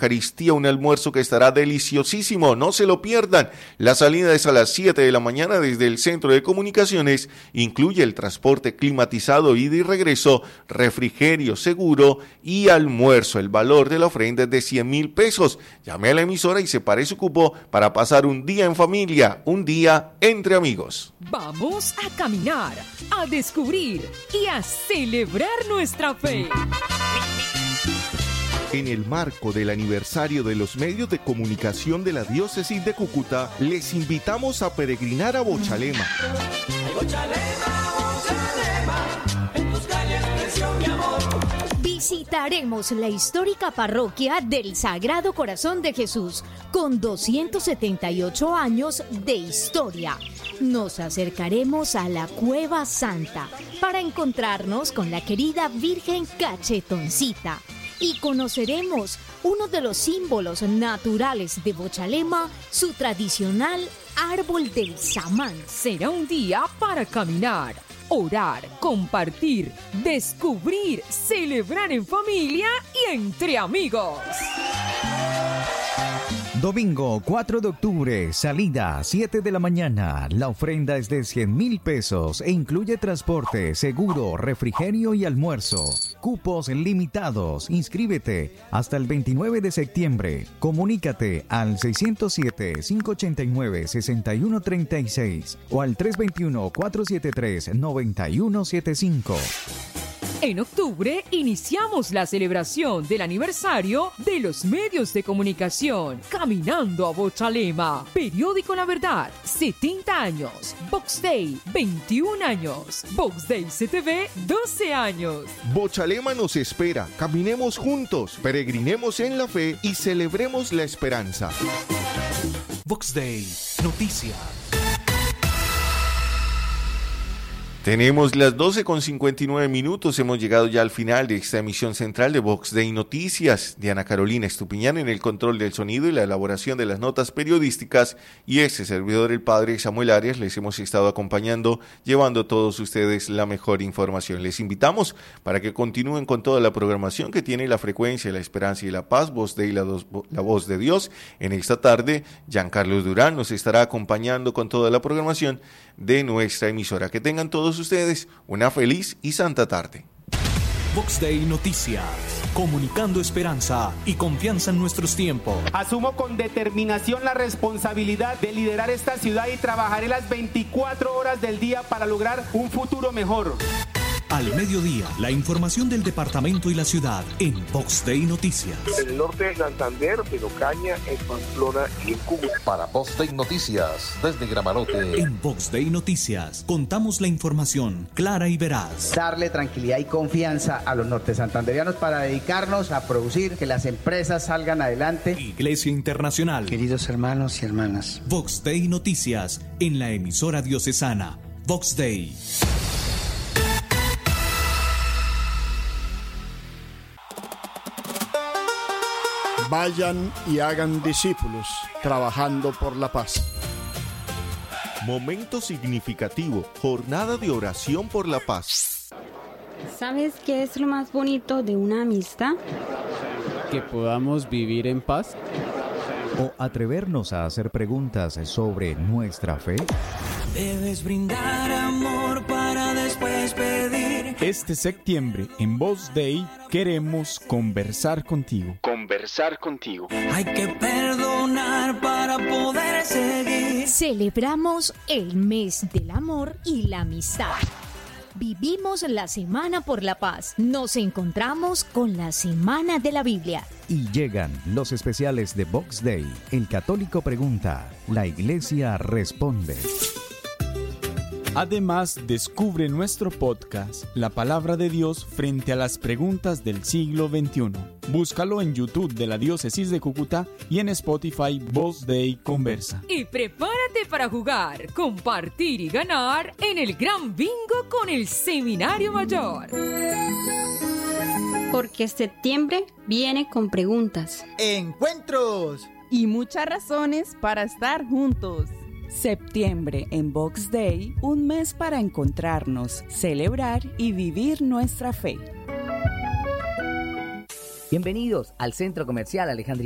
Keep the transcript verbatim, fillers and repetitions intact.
Eucaristía, un almuerzo que estará deliciosísimo, no se lo pierdan. La salida es a las siete de la mañana desde el Centro de Comunicaciones, incluye el transporte climatizado, ida y regreso, refrigerio seguro y almuerzo. El valor de la ofrenda es de cien mil pesos. Llame a la emisora y separe su cupo para pasar un día en familia, un día entre amigos. Vamos a caminar, a descubrir y a celebrar nuestra fe. En el marco del aniversario de los medios de comunicación de la Diócesis de Cúcuta, les invitamos a peregrinar a Bochalema. Visitaremos la histórica parroquia del Sagrado Corazón de Jesús, con doscientos setenta y ocho años de historia. Nos acercaremos a la Cueva Santa para encontrarnos con la querida Virgen Cachetoncita y conoceremos uno de los símbolos naturales de Bochalema, su tradicional árbol del samán. Será un día para caminar, orar, compartir, descubrir, celebrar en familia y entre amigos. Domingo cuatro de octubre, salida siete de la mañana. La ofrenda es de cien mil pesos e incluye transporte, seguro, refrigerio y almuerzo. Cupos limitados. Inscríbete hasta el veintinueve de septiembre. Comunícate al seiscientos siete, cinco ochenta y nueve, sesenta y uno treinta y seis o al tres veintiuno, cuatrocientos setenta y tres, noventa y uno setenta y cinco. En octubre iniciamos la celebración del aniversario de los medios de comunicación. Caminando a Bochalema. Periódico La Verdad, setenta años. Vox Day, veintiún años. Vox Day C T V, doce años. Bochalema nos espera. Caminemos juntos, peregrinemos en la fe y celebremos la esperanza. Vox Day, noticias. Tenemos las doce con cincuenta y nueve minutos, hemos llegado ya al final de esta emisión central de Vox Day Noticias. Diana Carolina Estupiñán en el control del sonido y la elaboración de las notas periodísticas, y este servidor, el padre Samuel Arias, les hemos estado acompañando, llevando a todos ustedes la mejor información. Les invitamos para que continúen con toda la programación que tiene la frecuencia, la esperanza y la paz, Vox Day, la, dos, la voz de Dios. En esta tarde, Giancarlos Durán nos estará acompañando con toda la programación de nuestra emisora. Que tengan todos ustedes una feliz y santa tarde. Vox Day Noticias, comunicando esperanza y confianza en nuestros tiempos. Asumo con determinación la responsabilidad de liderar esta ciudad y trabajaré las veinticuatro horas del día para lograr un futuro mejor. Al mediodía, la información del departamento y la ciudad en Vox Day Noticias. En el norte de Santander, en Ocaña, en Pamplona y en Cúcuta. Para Vox Day Noticias, desde Gramalote. En Vox Day Noticias, contamos la información clara y veraz. Darle tranquilidad y confianza a los norte santanderianos para dedicarnos a producir, que las empresas salgan adelante. Iglesia Internacional. Queridos hermanos y hermanas. Vox Day Noticias, en la emisora diocesana. Vox Day. Vayan y hagan discípulos, trabajando por la paz. Momento significativo, jornada de oración por la paz. ¿Sabes qué es lo más bonito de una amistad? Que podamos vivir en paz. O atrevernos a hacer preguntas sobre nuestra fe. Debes brindar amor para después pedir. Este septiembre en Vox Day queremos conversar contigo. Conversar contigo. Hay que perdonar para poder seguir. Celebramos el mes del amor y la amistad. Vivimos la Semana por la Paz. Nos encontramos con la Semana de la Biblia. Y llegan los especiales de Vox Day. El católico pregunta, la iglesia responde. Además, descubre nuestro podcast, La Palabra de Dios frente a las preguntas del siglo veintiuno. Búscalo en YouTube de la Diócesis de Cúcuta y en Spotify Vox Day Conversa. Y prepárate para jugar, compartir y ganar en el Gran Bingo con el Seminario Mayor. Porque septiembre viene con preguntas, encuentros y muchas razones para estar juntos. Septiembre en Vox Day, un mes para encontrarnos, celebrar y vivir nuestra fe. Bienvenidos al Centro Comercial Alejandría.